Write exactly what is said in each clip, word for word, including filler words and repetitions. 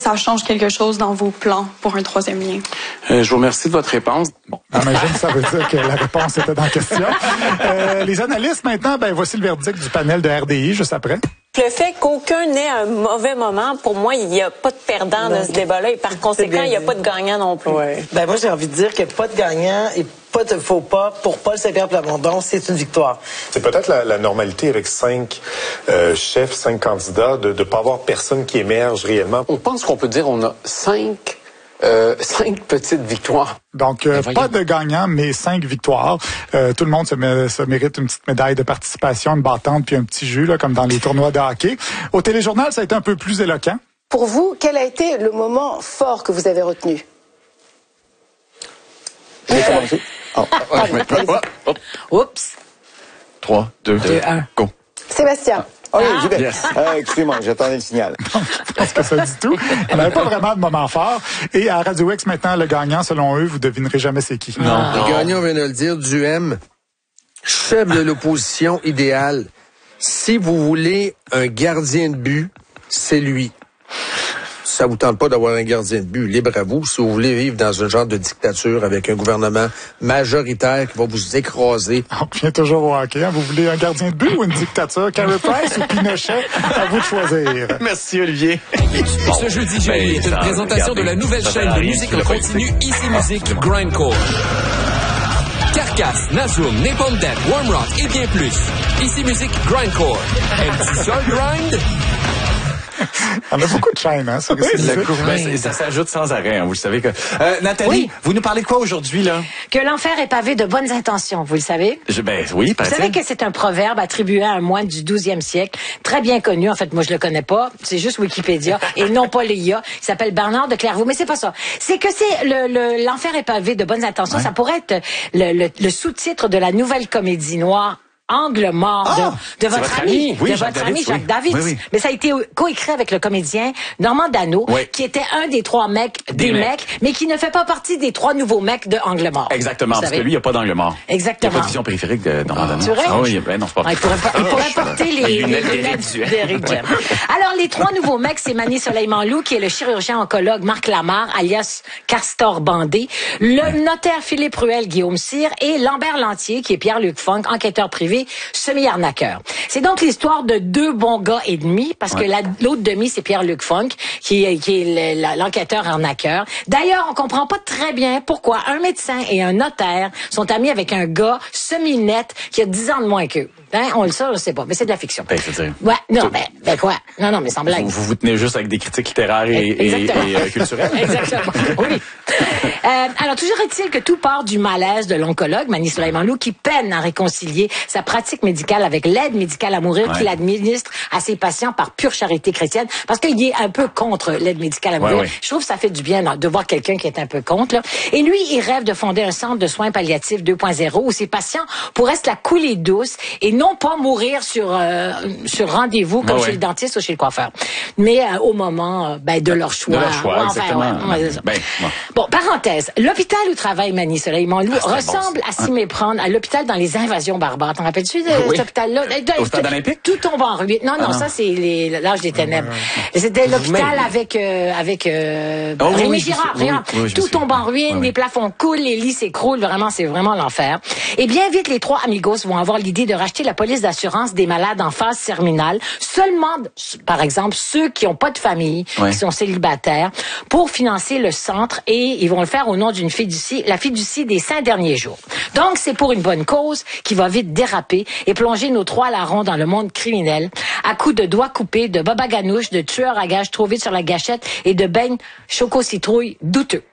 Ça change quelque chose dans vos plans pour un troisième lien? Euh, je vous remercie de votre réponse. Bon, j'imagine que ça veut dire que la réponse était dans la question. Euh, les analystes, maintenant, ben voici le verdict du panel de R D I juste après. Le fait qu'aucun n'ait un mauvais moment, pour moi, il n'y a pas de perdant dans ce débat-là et par conséquent, il n'y a pas de gagnant non plus. Ouais. Ben moi, j'ai envie de dire que pas de gagnant et pas de faux pas pour Paul Saint-Pierre Plamondon, c'est une victoire. C'est peut-être la, la normalité avec cinq euh, chefs, cinq candidats, de ne pas avoir personne qui émerge réellement. On pense qu'on peut dire qu'on a cinq, euh, cinq petites victoires. Donc, euh, pas de gagnant, mais cinq victoires. Euh, tout le monde se, mé- se mérite une petite médaille de participation, une battante puis un petit jus, là, comme dans les tournois de hockey. Au téléjournal, ça a été un peu plus éloquent. Pour vous, quel a été le moment fort que vous avez retenu? Je vais commencer. Oh. Ah, pardon, Hop. Oups. trois, deux, un, go. Sébastien. Oh, oui, j'y vais. Yes. Euh, excusez-moi, j'attendais le signal. Je pense que ça dit tout. On n'avait pas vraiment de moment fort. Et à Radio X, maintenant, le gagnant, selon eux, vous devinerez jamais c'est qui. Non. non. Le gagnant, on vient de le dire, du M, chef de l'opposition idéale. Si vous voulez un gardien de but, c'est lui. Si ça vous tente pas d'avoir un gardien de but, libre à vous. Si vous voulez vivre dans un genre de dictature avec un gouvernement majoritaire qui va vous écraser. On vient toujours au hockey. Hein? Vous voulez un gardien de but ou une dictature? Carey Price ou Pinochet? À vous de choisir. Merci, Olivier. Bon, ce jeudi, jeudi est une présentation de la nouvelle chaîne de musique en continu Ici Musique Grindcore. Carcass, Nazum, Napalm Death, Warm Rock et bien plus. Ici Musique Grindcore. Aimes-tu ça, le grind? On a beaucoup de chaînes, hein, ça. Oui, le coup, ben, ça s'ajoute sans arrêt, hein, vous le savez que. Euh, Nathalie, oui. Vous nous parlez de quoi aujourd'hui, là? Que l'enfer est pavé de bonnes intentions, vous le savez? Je, ben oui, Vous savez que c'est un proverbe attribué à un moine du douzième siècle, très bien connu. En fait, moi, je le connais pas. C'est juste Wikipédia et non pas l'I A. Il s'appelle Bernard de Clairvaux. Mais c'est pas ça. C'est que c'est le, le, l'enfer est pavé de bonnes intentions. Ouais. Ça pourrait être le, le, le sous-titre de la nouvelle comédie noire. Angle mort ah, de, de votre, votre ami, ami. Oui, de Jacques votre ami Jacques oui. David. Oui, oui. Mais ça a été coécrit avec le comédien Normand Dano, oui. qui était un des trois mecs des, des mecs, mecs, mais qui ne fait pas partie des trois nouveaux mecs de Angle mort. Exactement, parce que lui, il n'y a pas d'angle mort. Exactement. Il n'y a pas de vision périphérique de Normand Dano. C'est vrai? Ah oui, ben non, c'est pas. Ah, il pourrait, il pourrait oh, porter les, les lunettes d'Éric Duhem. Alors, les trois nouveaux mecs, c'est Manny Soleil-Manlou, qui est le chirurgien oncologue Marc Lamarre, alias Castor Bandé, le ouais. notaire Philippe Ruel, Guillaume Cyr, et Lambert Lantier, qui est Pierre-Luc Funk, enquêteur privé, semi-arnaqueur. C'est donc l'histoire de deux bons gars et demi, parce ouais. que la, l'autre demi, c'est Pierre-Luc Funk, qui, qui est le, l'enquêteur arnaqueur. D'ailleurs, on comprend pas très bien pourquoi un médecin et un notaire sont amis avec un gars semi-net qui a dix ans de moins qu'eux. Hein, on le sait, je sais pas, mais c'est de la fiction. Ben, je veux dire. Ouais, non, ben, ben quoi? Non, non, mais sans blague. Vous vous, vous tenez juste avec des critiques littéraires et, et, et, et euh, culturelles. Exactement, oui. Euh, alors, toujours est-il que tout part du malaise de l'oncologue, Manny Soleil-Manlou, qui peine à réconcilier sa pratique médicale avec l'aide médicale à mourir ouais. qu'il administre à ses patients par pure charité chrétienne, parce qu'il est un peu contre l'aide médicale à mourir. Ouais, ouais. Je trouve que ça fait du bien de voir quelqu'un qui est un peu contre, là. Et lui, il rêve de fonder un centre de soins palliatifs deux point zéro où ses patients pourraient se la couler douce et non pas mourir sur euh, sur rendez-vous comme ouais, chez ouais. le dentiste ou chez le coiffeur, mais euh, au moment euh, ben, de leur choix. De leur choix, enfin, exactement. Ouais, ouais, ben, ouais. Bon, parenthèse, l'hôpital où travaille Manny Soleil-Manlou ah, ressemble bon, à s'y méprendre à l'hôpital dans les invasions barbares. T'en rappelles-tu de oui. cet hôpital-là? Au stade olympique? Tout tombe en ruine. Non, non, ah, non. ça c'est les, l'âge des ténèbres. Ah, C'était l'hôpital mais... avec euh, avec euh, oh, Rémi oui, Girard. oui, Girard. Oui, oui, tout tombe en ruine, oui, les plafonds coulent, les lits s'écroulent. Vraiment, c'est vraiment l'enfer. Et bien vite, les trois amigos vont avoir l'idée de racheter la police d'assurance des malades en phase terminale, seulement, par exemple, ceux qui n'ont pas de famille, ouais. qui sont célibataires, pour financer le centre, et ils vont le faire au nom d'une fiducie, la fiducie des cinq derniers jours. Donc, c'est pour une bonne cause qui va vite déraper et plonger nos trois larrons dans le monde criminel, à coups de doigts coupés, de babaganouches, de tueurs à gages trop vite sur la gâchette et de beignes choco-citrouille douteux.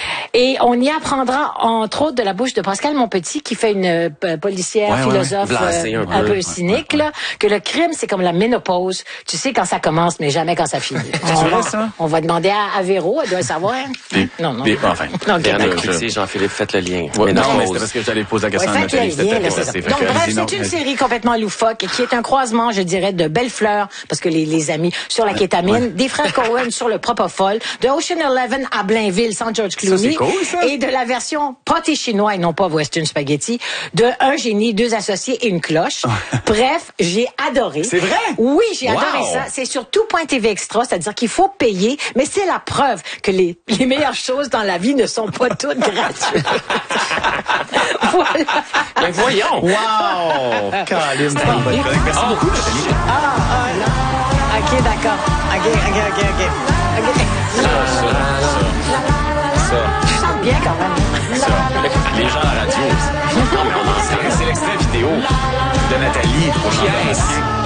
Et on y apprendra, entre autres, de la bouche de Pascal Monpetit, qui fait une euh, policière, ouais, philosophe ouais, ouais. Euh, un, un peu, peu cynique, ouais, ouais. là, que le crime, c'est comme la ménopause. Tu sais quand ça commence, mais jamais quand ça finit. C'est vrai, ça? On va demander à, à Véro, elle doit savoir. Des, non, non. Des, enfin. Non, Véronique Cloutier, Jean-Philippe, faites le lien. Ouais, non, mais c'était parce que j'allais poser la question ouais, à Nathalie. Lien, là, c'est Donc, bref, c'est une série complètement loufoque, qui est un croisement, je dirais, de Belle Fleur, parce que les, les amis, sur la kétamine, ouais. des frères Cohen sur le Propofol, de Ocean Eleven à Blainville, Centre George Clooney. Ça, c'est cool, ça. Et de la version pâté chinois et non pas western spaghetti de Un génie, deux associés et une cloche. Bref, j'ai adoré. C'est vrai? Oui, j'ai Wow. adoré ça. C'est sur tout point T V Extra, c'est-à-dire qu'il faut payer, mais c'est la preuve que les, les meilleures choses dans la vie ne sont pas toutes gratuites. Voilà. Ben voyons. Wow! Caroline, c'est une bonne chronique. Merci beaucoup, Nathalie. Ah, ah, là. OK, d'accord. OK, OK, OK, OK. OK. Ça, ça, ça. Je chante bien quand même. Ça. Les gens à la radio. Non, mais on en sait. C'est l'extrait vidéo de Nathalie au Pièce.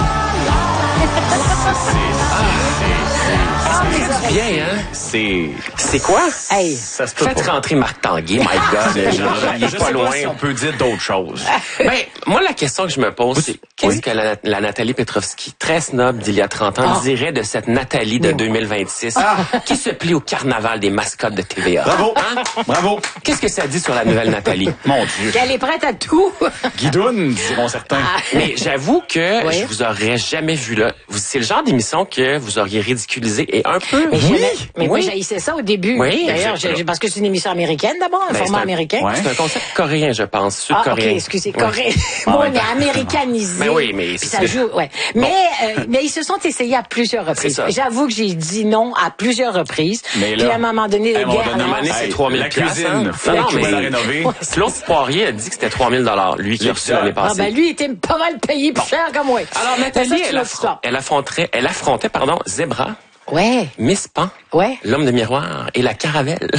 C'est bien, hein? C'est... C'est quoi? Hey. Ça se peut Faites pas. rentrer Marc Tanguay, my God. Je, je, Il est je pas sais loin. pas si on peut dire d'autres choses. Ben, moi, la question que je me pose, c'est qu'est-ce Oui. que la, la Nathalie Petrovski, très snob d'il y a trente ans, Ah. dirait de cette Nathalie de deux mille vingt-six qui se plie au carnaval des mascottes de T V A? Bravo! Hein? Bravo! Qu'est-ce que ça dit sur la nouvelle Nathalie? Mon Dieu. Qu'elle est prête à tout. Guidoune, diront certains. Mais j'avoue que Oui. je vous aurais jamais vu là. Vous- C'est le genre d'émission que vous auriez ridiculisé et un peu. Mais, j'aimais- mais moi, Oui. j'haïssais ça au début. Oui, D'ailleurs, exactement. je- je- parce que c'est une émission américaine d'abord, un Ben, format c'est un- américain. Ouais. C'est un concept coréen, je pense, Ah, ok, sud-coréen. excusez, Ouais. coréen. Ah, Bon, ouais, on est d'accord. américanisé. Ben oui, mais Puis c'est- ça joue, ouais. Mais, euh, mais ils se sont essayés à plusieurs reprises. ça. J'avoue que j'ai dit non à plusieurs reprises. Mais là, Puis à un moment donné, à un les moment guerres. donné, À un moment donné, c'est Hey, trois mille la piastres, cuisine, hein. faut Non, non, qu'on va mais- la rénover. Claude Poirier a dit que c'était trois mille dollars, lui qui a reçu l'année Ah, passée. ben lui, il était pas mal payé plus cher que moi. Alors, Mais Nathalie, ça, c'est elle, une autre affron- histoire. elle affronterait, elle affrontait, pardon, Zebra, Ouais, Miss Pan, ouais. l'homme de miroir et la Caravelle.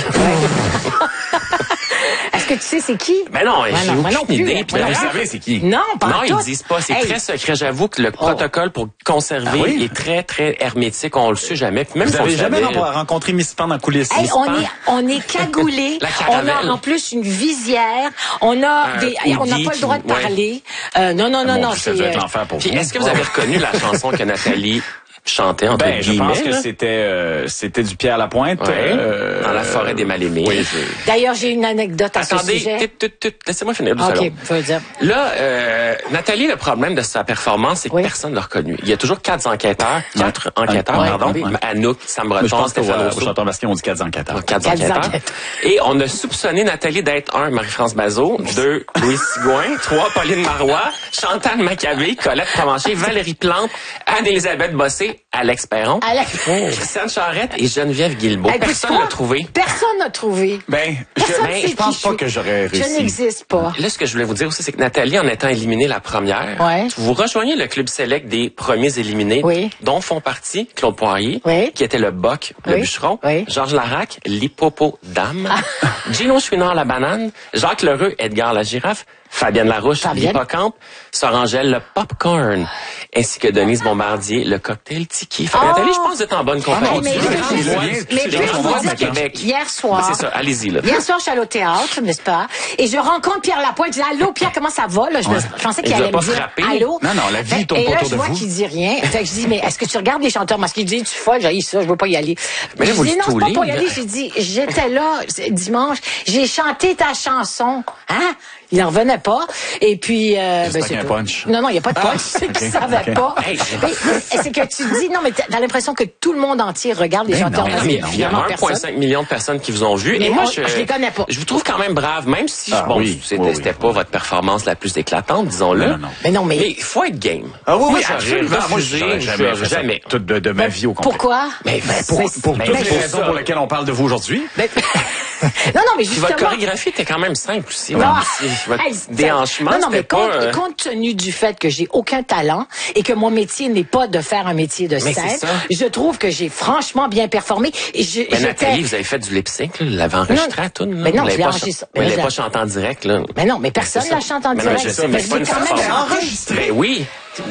Est-ce que tu sais c'est qui? Mais non, Ouais, j'ai non, moi aucune non plus, idée. moi Puis non vous plus. savez, c'est qui? Non, pas Non, en ils tout. disent pas. C'est Hey. très secret. J'avoue que le protocole pour conserver Ah oui? est très, très hermétique. On le sait jamais. Puis même Vous si on avez le jamais savait, ren- rencontré Miss Pan dans les coulisses? Hey, Miss on Pan? est, on est cagoulés. La On caravelle. a en plus une visière. On a Un des, hey, on n'a hoodie pas le droit de qui- ouais. parler. Euh, non, non, non, Bon, non. ça c'est, doit être euh, l'enfer pour Puis vous. est-ce que vous avez reconnu la chanson que Nathalie chantait entre Ben, je guillemets? pense que là? c'était euh, c'était du Pierre Lapointe. Ouais. euh, Dans la forêt des mal-aimés. Oui, je- D'ailleurs, j'ai une anecdote à ce Attendez, sujet. tut, tut, tut, laissez-moi finir deux OK, secondes. je veux dire. Là, euh, Nathalie, le problème de sa performance, c'est que Oui. personne ne l'a reconnu. Il y a toujours quatre enquêteurs, quatre enquêteurs, Ouais, pardon. oui. Anouk, Sam Mais je Breton, pense qu'au Stéphane au Rousseau. chanteur Basquiat, on dit quatre enquêteurs. Quatre Quatre enquêteurs. enquêteurs. Et on a soupçonné Nathalie d'être un, Marie-France Bazot, deux, Louis Sigouin, trois, Pauline Marois, Chantal Maccabé, Colette Provencher, Valérie Plante, Anne-Élisabeth Bossé, Alex Perron, Alex- Christiane Charrette et Geneviève Guilbeault. Hey, Personne toi, l'a trouvé. Personne n'a trouvé. Ben, je, Personne ben, sait je pense qui pas je que suis. j'aurais Je réussi. n'existe pas. Là, ce que je voulais vous dire aussi, c'est que Nathalie, en étant éliminée la première, Ouais. vous rejoignez le club select des premiers éliminés, Oui. dont font partie Claude Poirier, Oui. qui était le boc, le Oui. bûcheron, Oui. Georges Larac, l'hippopotame, Gino Chouinard, la banane, Jacques Lheureux, Edgar la girafe, Fabienne Larouche, Fabienne. l'hippocampe, Sorangelle, le popcorn, ainsi que Denise Bombardier, le cocktail tiki. Fait que Oh! Nathalie, je pense que vous êtes en bonne compagnie. Hey, mais Les je- grandes je- voix- mais les puis, grandes je voix vous du dis que Québec. hier soir- C'est ça, allez-y, là. Hier soir, je suis allée au théâtre, n'est-ce pas? Et je rencontre Pierre Lapointe. Je dis, allô, Pierre, comment ça va? Là, je, me- je pensais Il qu'il vous a allait pas me dire, frappé? allô? Non, non, la vie Fait- tourne Et pas là, autour je de vois vous. qu'il dit rien. Fait que je dis, mais est-ce que tu regardes les chanteurs? Parce qu'il dit, tu es folle, j'ai ça, je veux pas y aller. Mais là, je vous dis, le non, c'est pas stoulez, pour y là. aller. J'ai dit, j'étais là c'est dimanche, j'ai chanté ta chanson. Hein? Il n'en revenait pas. Et puis, euh, J'espère ben, qu'il y a c'est un tout. punch. Non, non, il n'y a pas de punch. Ah, c'est qu'il ok, savait ok. pas. Hey, Mais c'est que tu dis, non, mais t'as l'impression que tout le monde entier regarde les Ben chanteurs non, nationaux. Mais il y a Évidemment, un virgule personne. cinq million de personnes qui vous ont vu. Mais et moi, moi, je, je les connais pas. Je vous trouve quand même brave, même si, Ah, bon, oui, c'était oui, oui. c'était pas votre performance la plus éclatante, disons-le. Non, non, non. Mais non, mais- Mais il faut être game. Ah oui, Moi, oui, j'aurais absolument. Moi, refusé, j'aurais jamais j'aurais fait ça jamais. toute de, de ma vie au complet. Pourquoi? Mais, Ben, pour C'est- pour mais toutes ben, les pour raisons ça. pour lesquelles on parle de vous aujourd'hui. Mais- non, non, mais Puis votre justement. chorégraphie était quand même simple aussi. Non. même si Votre Hey, déhanchement, non, non, mais c'était compte, pas... euh, compte tenu du fait que j'ai aucun talent et que mon métier n'est pas de faire un métier de Mais scène, c'est ça. je trouve que j'ai franchement bien performé. Et je, Mais j'étais- Nathalie, vous avez fait du lip-sync, là, vous l'avez enregistré Non. à tout. Là. Mais non, Vous l'avez je l'ai pas enregistré. chan- Mais Vous l'avez là, pas je- chanté en direct, là. Mais non, mais personne C'est ne la ça. chante en Mais non, direct. je sais, mais je c'est pas l'ai une quand même performance. chanté. Mais oui.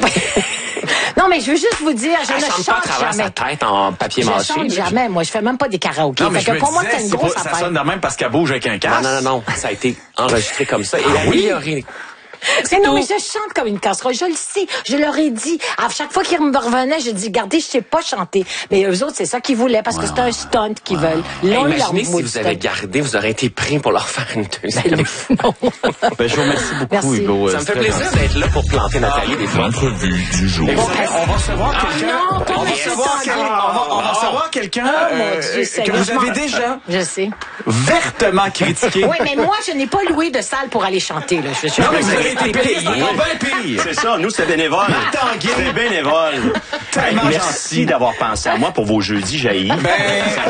Non, mais je veux juste vous dire, je Elle ne chante pas à chante travers jamais. sa tête en papier Je mâché. chante là. jamais. Moi, je fais même pas des karaokés. Non, mais Fait je que me pour moi, disais, c'est une c'est grosse pas- ça affaire. sonne de même parce qu'elle bouge avec un casque. Non, non, non, non. Ça a été enregistré comme ça. Et Ah oui? amélioré. Mais non, mais je chante comme une casserole. Je le sais. Je leur ai dit. À chaque fois qu'ils me revenaient, je dis, regardez, je sais pas chanter. Mais eux autres, c'est ça qu'ils voulaient parce que c'est un stunt qu'ils wow. veulent. Hey, Là, imaginez si vous avez gardé, vous aurez été pris pour leur faire une deuxième. Non. Ben, je vous remercie beaucoup, Merci. Hugo. Ça me fait plaisir d'être là pour planter Nathalie des fois. L'entrevue du jour. On va recevoir Ah quelqu'un. non, On va pas recevoir les quel- on va- on va recevoir quelqu'un Oh, mon euh, Dieu, que Seigneur. vous avez déjà Je sais. vertement critiqué. Oui, mais moi, je n'ai pas loué de salle pour aller chanter, là. Je suis Non, mais vous avez été payé. Oui. On va le payer. C'est ça, nous, c'était bénévole. Tanguay. C'est bénévole. Hey, Tellement merci gentil. d'avoir pensé à moi pour vos jeudis jaillis. Ben,